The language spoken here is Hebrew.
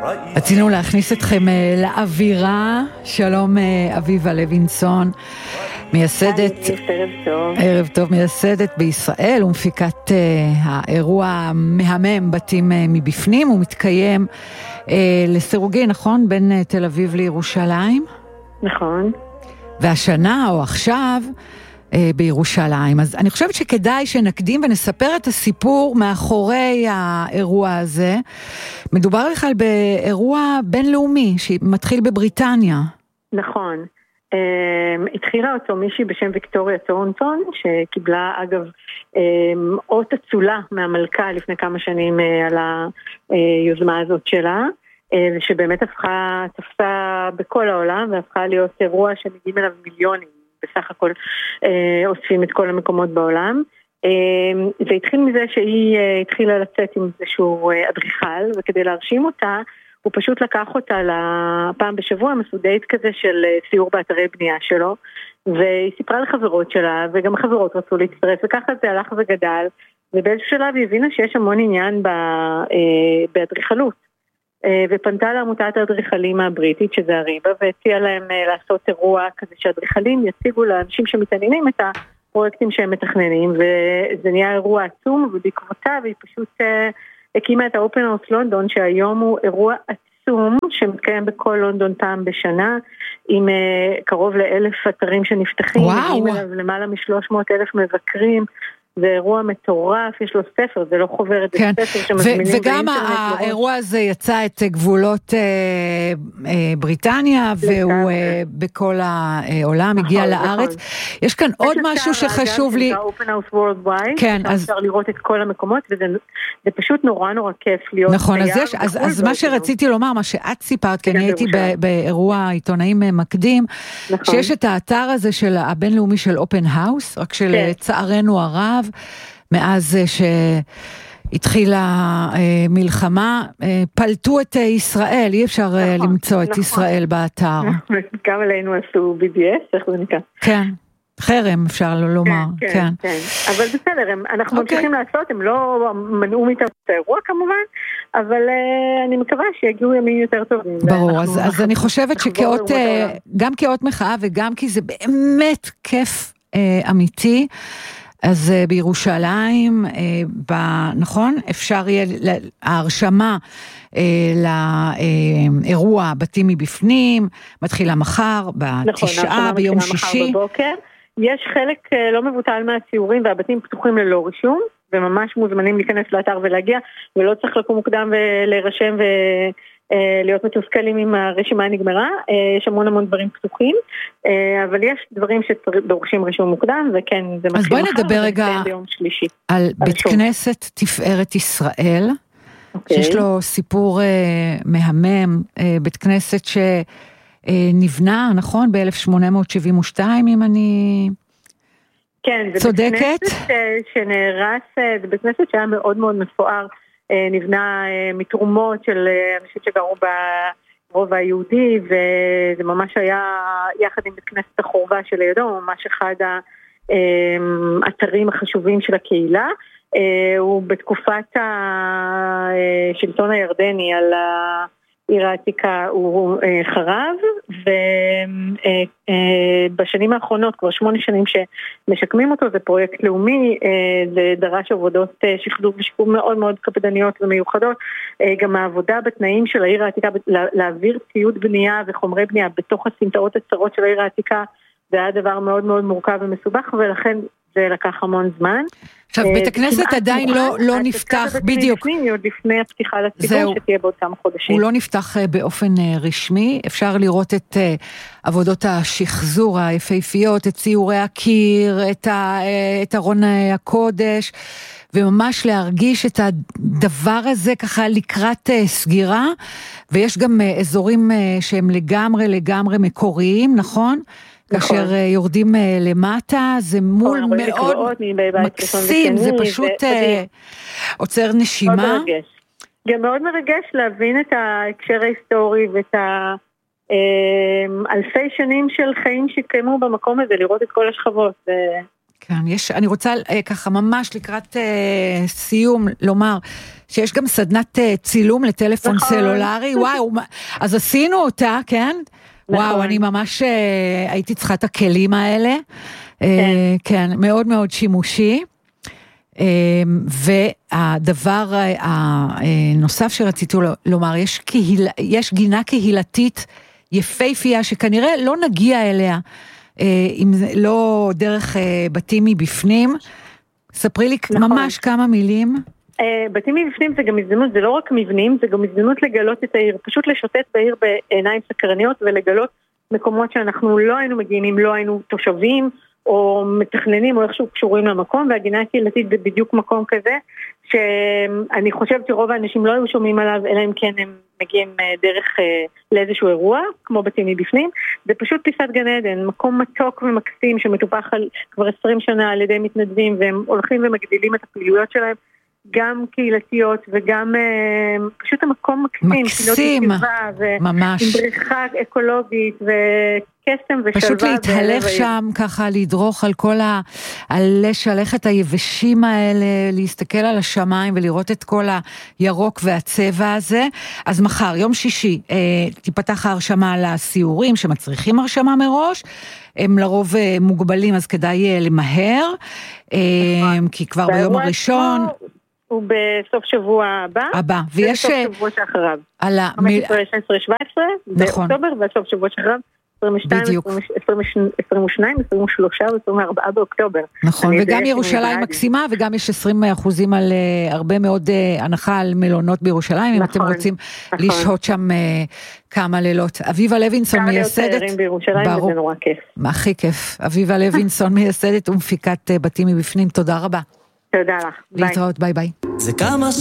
רצינו להכניס אתכם לאווירה. שלום אביבה לוינסון, מייסדת, ערב טוב, מייסדת בישראל ומפיקת האירוע מהמם בתים מבפנים. הוא מתקיים לסירוגי, נכון? בין תל אביב לירושלים? נכון. והשנה או עכשיו בירושלים. אז אני חושבת שכדאי שנקדים ונספר את הסיפור מאחורי האירוע הזה. מדובר בכלל באירוע בינלאומי שמתחיל בבריטניה. נכון. התחילה אותו מישהי בשם ויקטוריה טורנטון, שקיבלה אגב אות אצולה מהמלכה לפני כמה שנים על היוזמה הזאת שלה, שבאמת תפסה בכל העולם והפכה להיות אירוע שמגיעים אליו מיליונים. בסך הכל אוספים את כל המקומות בעולם. זה התחיל מזה שהיא התחילה לצאת עם איזשהו אדריכל, וכדי להרשים אותה, הוא פשוט לקח אותה לפעם בשבוע מסודית כזה של סיור באתרי בנייה שלו, והיא סיפרה לחברות שלה, וגם החברות רצו להצטרף, וככה זה הלך וגדל, ובאיזשהו שלב היא הבינה שיש המון עניין באדריכלות. ופנתה לעמותת האדריכלים הבריטית, שזה הריבה, והציעה להם לעשות אירוע כזה שהאדריכלים יציגו לאנשים שמתעניינים את הפרויקטים שהם מתכננים, וזה נהיה אירוע עצום, ובעקבותיו היא פשוט הקימה את האופן האוס לונדון, שהיום הוא אירוע עצום, שמתקיים בכל לונדון פעם בשנה, עם קרוב ל1,000 אתרים שנפתחים, מגיעים אליו למעלה מ300,000 מבקרים, זה אירוע מטורף, יש לו ספר, זה לא חוברת, זה ספר שמזמינים וגם האירוע הזה יצא את גבולות בריטניה, והוא בכל העולם, הגיע לארץ. יש כאן עוד משהו שחשוב לי. זה Open House Worldwide, אפשר לראות את כל המקומות, וזה פשוט נורא נורא כיף להיות. נכון, אז מה שרציתי לומר, מה שאת סיפרת, כי אני הייתי באירוע עיתונאים מקדים, שיש את האתר הזה של הבינלאומי של Open House, רק שלצערנו הרב, מאז שהתחילה מלחמה, פלטו את ישראל, אי אפשר למצוא את ישראל באתר. גם עלינו עשו BDS, איך זה נקרא? כן, חרם אפשר לומר. כן. אבל בסדר, אנחנו ממשיכים לעשות, הם לא מנעו מאיתנו את האירוע כמובן, אבל אני מקווה שיגיעו ימים יותר טובים. ברור, אז אני חושבת גם כאות מחאה וגם כי זה באמת כיף אמיתי, אז בירושלים, נכון, אפשר יהיה, ההרשמה לאירוע בתים מבפנים, מתחילה מחר, ב9 ביום שישי. יש חלק לא מבוטל מהציורים, והבתים פתוחים ללא רישום, וממש מוזמנים להיכנס לאתר ולהגיע, ולא צריך לקום מוקדם ולהירשם להיות מתוסכלים עם הרשימה נגמרה. יש המון דברים פתוחים, אבל יש דברים שדורשים רישום מוקדם, וכן, זה מתחיל מחר. אז בואי נדבר רגע על בית כנסת תפארת ישראל, שיש לו סיפור מהמם, בית כנסת שנבנה, נכון, ב-1872, אם אני צודקת? כן, זה בית כנסת שנהרס, זה בית כנסת שהיה מאוד מאוד מפואר, נבנה מתרומות של אנשים שגרו ברובע היהודי, וזה ממש היה יחד עם בית כנסת החורבה של לידו, ממש אחד האתרים החשובים של הקהילה. הוא בתקופת השלטון הירדני על העיר העתיקה הוא חרב, ובשנים האחרונות, כבר 8 שנים שמשקמים אותו, זה פרויקט לאומי, זה דרש עבודות שחזור ושיקום מאוד מאוד קפדניות ומיוחדות, גם העבודה בתנאים של העיר העתיקה, להעביר ציוד בנייה וחומרי בנייה בתוך הסמטאות הצרות של העיר העתיקה, זה היה דבר מאוד מאוד מורכב ומסובך, ולכן זה לקח המון זמן. עכשיו, בית הכנסת עדיין לא נפתח, בדיוק. עוד לפני הפתיחה לציבור, שתהיה בעוד כמה חודשים. הוא לא נפתח באופן רשמי, אפשר לראות את עבודות השחזור היפהפיות, את ציורי הקיר, את ארון הקודש, וממש להרגיש את הדבר הזה ככה לקראת סגירה, ויש גם אזורים שהם לגמרי מקוריים, נכון? כאשר יורדים למטה, זה מול מאוד מקסים, זה פשוט עוצר נשימה. גם מאוד מרגש להבין את ההקשר ההיסטורי ואת אלפי שנים של חיים שהתקיימו במקום הזה, לראות את כל השכבות. כן, אני רוצה ככה ממש לקראת סיום לומר שיש גם סדנת צילום לטלפון סלולרי, וואו, אז עשינו אותה, כן? וואו, אני ממש הייתי צריכה את הכלים האלה, כן, מאוד מאוד שימושי, והדבר הנוסף שרציתי לומר, יש גינה קהילתית יפהפייה שכנראה לא נגיע אליה, אם לא דרך בתים מבפנים. ספרי לי ממש כמה מילים. בתים מבפנים זה גם הזדמנות, זה לא רק מבנים, זה גם הזדמנות לגלות את העיר, פשוט לשוטט בעיר בעיניים סקרניות ולגלות מקומות שאנחנו לא היינו מגיעים, לא היינו תושבים או מתכננים או איכשהו קשורים למקום, והגינה הקהילתית זה בדיוק מקום כזה, שאני חושבת שרוב האנשים לא היו שומעים עליו, אלא אם כן הם מגיעים דרך לאיזשהו אירוע, כמו בתים מבפנים. זה פשוט פיסת גן עדן, מקום מתוק ומקסים שמטופח כבר 20 שנה על ידי מתנדבים, והם הולכים ומגדילים את הפעילויות שלהם, גם קהילתיות וגם פשוט המקום מקסים, ממש. עם בריכה אקולוגית וקסם ושלווה. פשוט להתהלך שם ככה, לדרוך על כל לשלכת היבשים האלה, להסתכל על השמיים ולראות את כל הירוק והצבע הזה. אז מחר, יום שישי, תיפתח ההרשמה לסיורים שמצריכים הרשמה מראש, הם לרוב מוגבלים אז כדאי למהר, כי כבר ביום הראשון הוא בסוף שבוע הבא, ויש בסוף שבוע שאחריו, 15-17 באוקטובר, והסוף שבוע שאחריו 22, 22, 23 ו-24 באוקטובר. נכון, וגם ירושלים מקסימה, וגם יש 20% על הרבה מאוד הנחה על מלונות בירושלים, אם אתם רוצים לשהות שם כמה לילות. אביבה לוינסון מייסדת, כמה להיות צעירים בירושלים, וזה נורא כיף. הכי כיף. אביבה לוינסון מייסדת ומפיקת בתים מבפנים, תודה רבה. תודה לך. להתראות, ביי ביי.